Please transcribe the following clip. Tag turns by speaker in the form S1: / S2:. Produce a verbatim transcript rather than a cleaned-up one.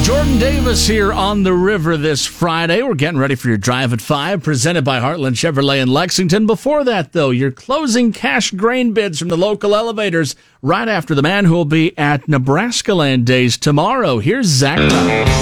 S1: Jordan Davis here on the river this Friday. We're getting ready for your Drive at five, presented by Heartland Chevrolet in Lexington. Before that, though, your closing cash grain bids from the local elevators right after the man who will be at Nebraska Land Days tomorrow. Here's Zach.